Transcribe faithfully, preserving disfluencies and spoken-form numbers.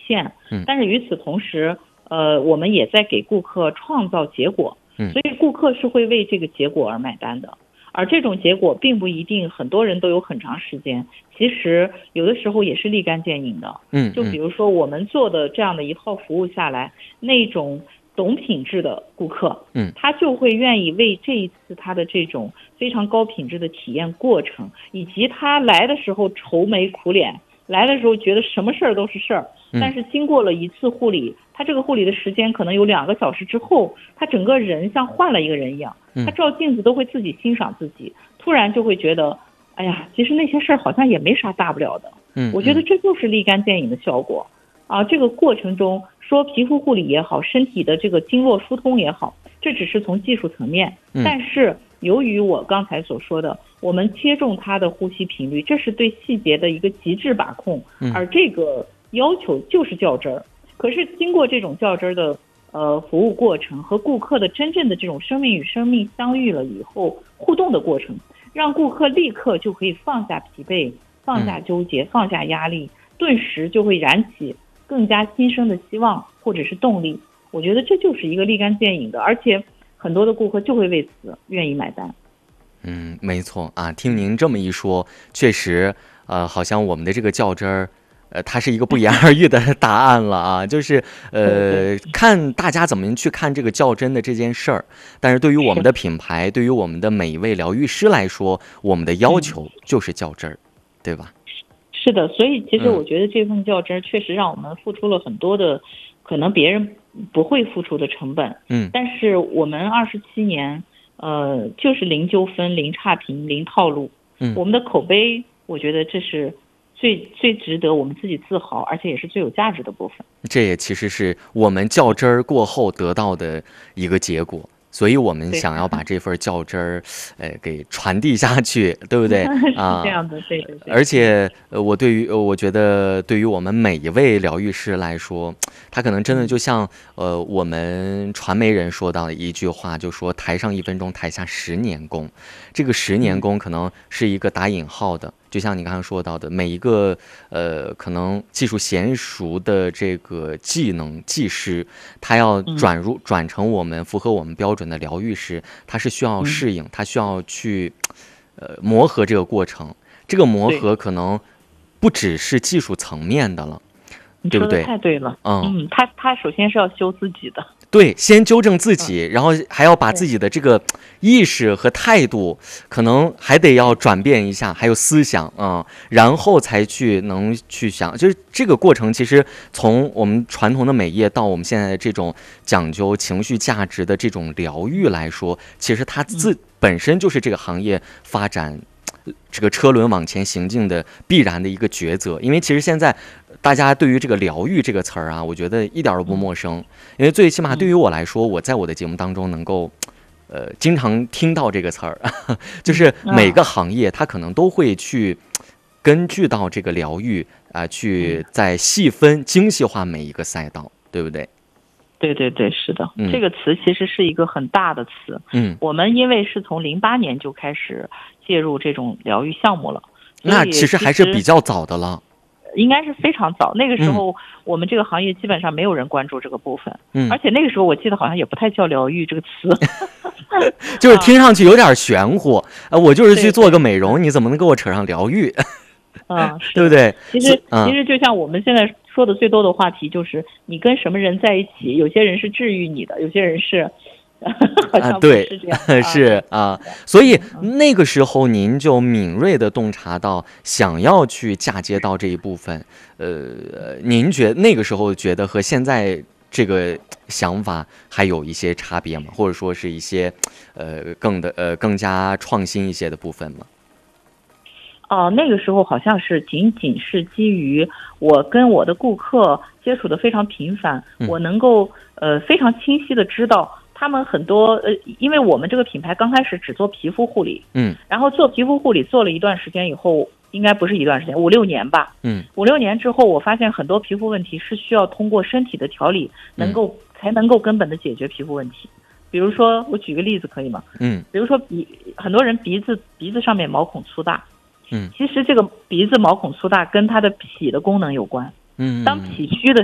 限， 嗯， 但是与此同时，呃，我们也在给顾客创造结果， 嗯， 所以顾客是会为这个结果而买单的。而这种结果并不一定很多人都有很长时间，其实有的时候也是立竿见影的。 嗯， 就比如说我们做的这样的一套服务下来，那种懂品质的顾客， 嗯， 他就会愿意为这一次他的这种非常高品质的体验过程，以及他来的时候愁眉苦脸，来的时候觉得什么事儿都是事儿，但是经过了一次护理，他这个护理的时间可能有两个小时之后，他整个人像换了一个人一样，他照镜子都会自己欣赏自己，突然就会觉得，哎呀，其实那些事儿好像也没啥大不了的。 嗯， 我觉得这就是立竿见影的效果啊！这个过程中，说皮肤护理也好，身体的这个经络疏通也好，这只是从技术层面，但是由于我刚才所说的，我们切中它的呼吸频率，这是对细节的一个极致把控，而这个要求就是较真儿。可是经过这种较真儿的呃服务过程和顾客的真正的这种生命与生命相遇了以后互动的过程，让顾客立刻就可以放下疲惫，放下纠结，放下压力，顿时就会燃起更加新生的希望或者是动力。我觉得这就是一个立竿见影的，而且很多的顾客就会为此愿意买单。 嗯，没错啊，听您这么一说，确实，呃，好像我们的这个较真儿，呃，它是一个不言而喻的答案了啊，就是呃，看大家怎么去看这个较真的这件事儿。但是对于我们的品牌，对于我们的每一位疗愈师来说，我们的要求就是较真儿，对吧？ 是的，所以其实我觉得这份较真儿确实让我们付出了很多的，可能别人不会付出的成本。 嗯， 但是我们二十七年，呃，就是零纠纷、零差评、零套路。 嗯， 我们的口碑，我觉得这是最最值得我们自己自豪，而且也是最有价值的部分。 这也其实是我们较真儿过后得到的一个结果。所以我们想要把这份较真儿，呃，给传递下去，对不对？ 啊，是这样的，对对对。 而且，呃，我对于，我觉得对于我们每一位疗愈师来说，他可能真的就像，呃，我们传媒人说到的一句话，就说台上一分钟，台下十年功。这个十年功可能是一个打引号的。就像你刚刚说到的，每一个呃，可能技术娴熟的这个技能技师，他要转入转成我们符合我们标准的疗愈师，他是需要适应，他需要去呃磨合这个过程。这个磨合可能不只是技术层面的了，对不对？ 太对了， 嗯嗯，他他首先是要修自己的。 对，先纠正自己，然后还要把自己的这个意识和态度，可能还得要转变一下，还有思想啊、嗯，然后才去能去想，就是这个过程，其实从我们传统的美业到我们现在的这种讲究情绪价值的这种疗愈来说，其实它自本身就是这个行业发展这个车轮往前行进的必然的一个抉择。因为其实现在大家对于这个疗愈这个词儿啊，我觉得一点都不陌生，因为最起码对于我来说，我在我的节目当中能够呃经常听到这个词儿，就是每个行业它可能都会去根据到这个疗愈啊、呃，去再细分精细化每一个赛道，对不对？ 对对对，是的、 嗯， 这个词其实是一个很大的词。 嗯， 我们因为是从零八年就开始介入这种疗愈项目了， 那其实还是比较早的了。 应该是非常早，那个时候、嗯、我们这个行业基本上没有人关注这个部分， 嗯， 而且那个时候我记得好像也不太叫疗愈这个词， 就是听上去有点玄乎。呃，我就是去做个美容，你怎么能给我扯上疗愈？ 啊， 对不对？ 其实、嗯、其实就像我们现在说的最多的话题就是你跟什么人在一起，有些人是治愈你的，有些人是。好像不是这样啊、对，是啊，所以那个时候您就敏锐地洞察到，想要去嫁接到这一部分，呃，您觉那个时候觉得和现在这个想法还有一些差别吗？或者说是一些呃更的呃更加创新一些的部分吗？ 哦、呃，那个时候好像是仅仅是基于我跟我的顾客接触的非常频繁， 嗯、 我能够呃非常清晰的知道。他们很多呃，因为我们这个品牌刚开始只做皮肤护理， 嗯， 然后做皮肤护理做了一段时间以后，应该不是一段时间，五六年吧， 嗯， 五六年之后，我发现很多皮肤问题是需要通过身体的调理，能够、嗯、才能够根本的解决皮肤问题。比如说，我举个例子可以吗？ 嗯， 比如说鼻，很多人鼻子鼻子上面毛孔粗大， 嗯， 其实这个鼻子毛孔粗大跟它的脾的功能有关， 嗯， 当脾虚的